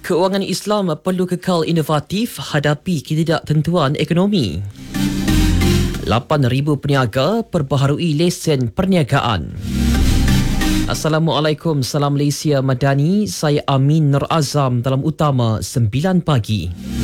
Keuangan Islam perlu kekal inovatif hadapi ketidaktentuan ekonomi. 8,000 peniaga perbaharui lesen perniagaan. Assalamualaikum, salam Malaysia Madani. Saya Amin Nur Azam dalam Utama 9 pagi.